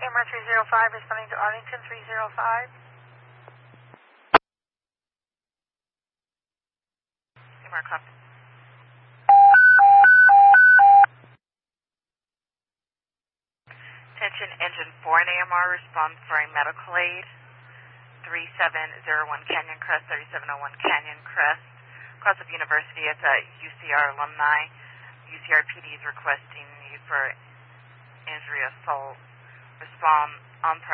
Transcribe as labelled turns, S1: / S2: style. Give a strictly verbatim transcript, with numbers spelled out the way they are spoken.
S1: Camera three zero five responding to Arlington three zero five.
S2: Camera copy. Attention, engine four and A M R responds for a medical aid. three seven zero one Canyon Crest, thirty-seven oh one Canyon Crest. Cause of University, it's a U C R alumni. U C R P D is requesting you for injury assault. Respond on